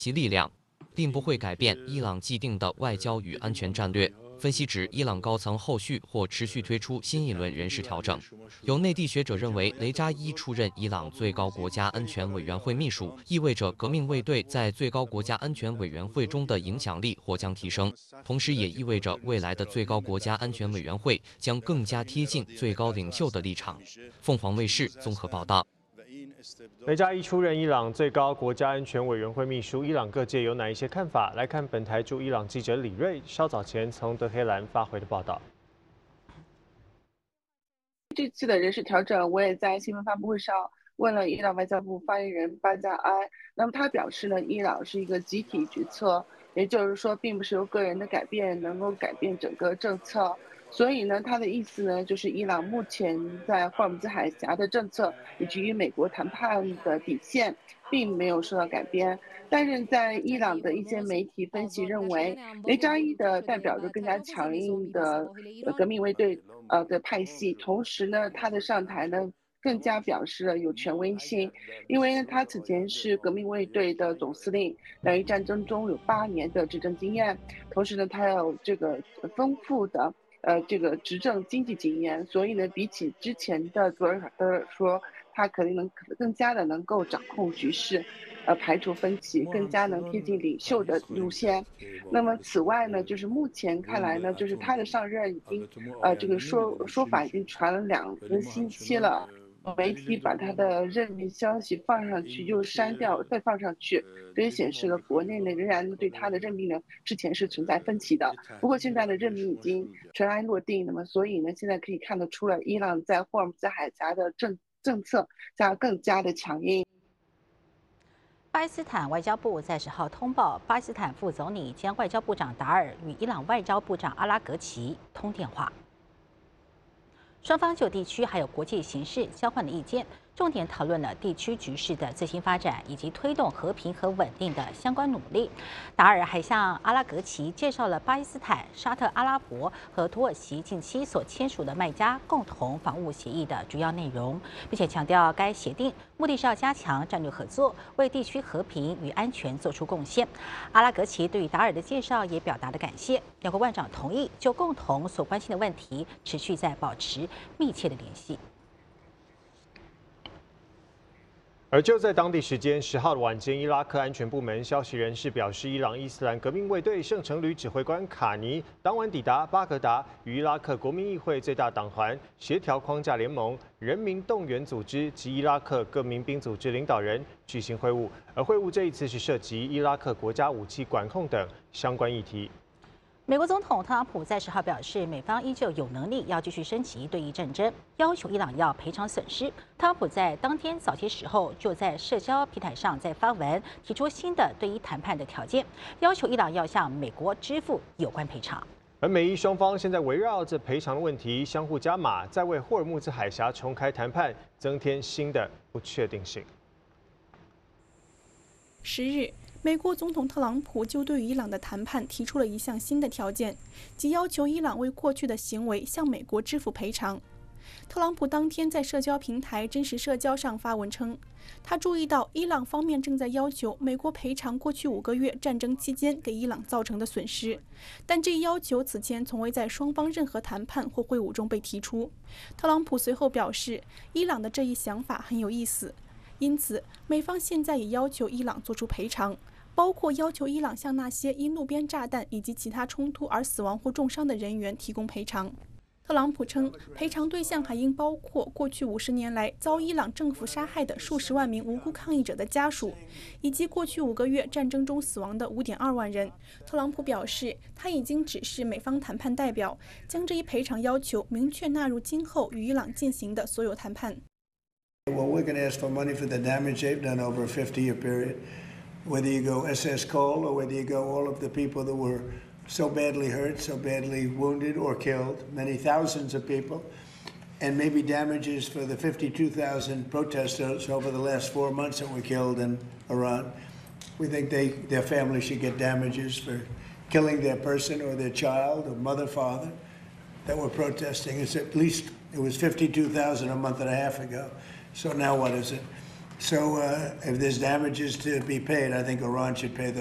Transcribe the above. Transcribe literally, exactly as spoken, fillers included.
其力量，并不会改变伊朗既定的外交与安全战略。分析指，伊朗高层后续或持续推出新一轮人事调整。有内地学者认为，雷扎伊出任伊朗最高国家安全委员会秘书，意味着革命卫队在最高国家安全委员会中的影响力或将提升，同时也意味着未来的最高国家安全委员会将更加贴近最高领袖的立场。凤凰卫视综合报道。 雷扎伊出任伊朗最高国家安全委员会秘书，伊朗各界有哪一些看法？来看本台驻伊朗记者李瑞稍早前从德黑兰发回的报道。 这次的人事调整，我也在新闻发布会上问了伊朗外交部发言人巴加埃，那么他表示呢，伊朗是一个集体决策，也就是说，并不是由个人的改变能够改变整个政策。所以呢，他的意思呢，就是伊朗目前在霍尔木兹海峡的政策以及与美国谈判的底线，并没有受到改变。但是在伊朗的一些媒体分析认为，雷扎伊的代表着更加强硬的革命卫队呃的派系，同时呢，他的上台呢更加表示了有权威性，因为呢，他此前是革命卫队的总司令，两伊战争中有八年的执政经验，同时呢，他有这个丰富的。呃，这个执政经济经验，所以呢，比起之前的佐尔尔说，他肯定能更加的能够掌控局势，呃，排除分歧，更加能贴近领袖的路线。那么此外呢，就是目前看来呢，就是他的上任已经，呃，这个说说法已经传了两个星期了。媒体把他的任命消息放上去，又删掉，再放上去，这也显示了国内呢仍然对他的任命呢之前是存在分歧的。不过现在的任命已经尘埃落定，那么所以呢，现在可以看得出来，伊朗在霍尔木兹海峡的政政策将更加的强硬。 巴基斯坦外交部在十号通报，巴基斯坦副总理兼外交部长达尔与伊朗外交部长阿拉格齐通电话。双方就地区还有国际形势交换了意见，重点讨论了地区局势的最新发展以及推动和平和稳定的相关努力。达尔还向阿拉格齐介绍了巴基斯坦、沙特阿拉伯和土耳其近期所签署的麦加共同防务协议的主要内容，并且强调该协定目的是要加强战略合作，为地区和平与安全做出贡献。阿拉格齐对于达尔的介绍也表达了感谢，两国外长同意就共同所关心的问题持续在保持密切的联系。 而就在当地时间十号的晚间，伊拉克安全部门消息人士表示，伊朗伊斯兰革命卫队圣城旅指挥官卡尼当晚抵达巴格达，与伊拉克国民议会最大党团协调框架联盟、人民动员组织及伊拉克各民兵组织领导人举行会晤，而会晤这一次是涉及伊拉克国家武器管控等相关议题。 美国总统特朗普在十号表示，美方依旧有能力要继续升级对伊战争，要求伊朗要赔偿损失。特朗普在当天早些时候就在社交平台上在发文，提出新的对伊谈判的条件，要求伊朗要向美国支付有关赔偿。 而美伊双方现在围绕着赔偿的问题相互加码，在为霍尔木兹海峡重开谈判增添新的不确定性。 十日，美国总统特朗普就对于伊朗的谈判提出了一项新的条件，即要求伊朗为过去的行为向美国支付赔偿。特朗普当天在社交平台真实社交上发文称，他注意到伊朗方面正在要求美国赔偿过去五个月战争期间给伊朗造成的损失，但这一要求此前从未在双方任何谈判或会晤中被提出。特朗普随后表示，伊朗的这一想法很有意思，因此美方现在也要求伊朗做出赔偿，包括要求伊朗向那些因路边炸弹以及其他冲突而死亡或重伤的人员提供赔偿。特朗普称，赔偿对象还应包括过去五十年来遭伊朗政府杀害的数十万名无辜抗议者的家属，以及过去五个月战争中死亡的 五点二万人。特朗普表示，他已经指示美方谈判代表将这一赔偿要求明确纳入今后与伊朗进行的所有谈判。 Well, we're going to ask for money for the damage they've done over a fifty-year period. Whether you go S S Cole or whether you go all of the people that were so badly hurt, so badly wounded or killed, many thousands of people, and maybe damages for the fifty-two thousand protesters over the last four months that were killed in Iran. We think they, their family should get damages for killing their person or their child or mother, father that were protesting. It's at least, it was fifty-two thousand a month and a half ago. So now what is it? So uh, if there's damages to be paid, I think Iran should pay the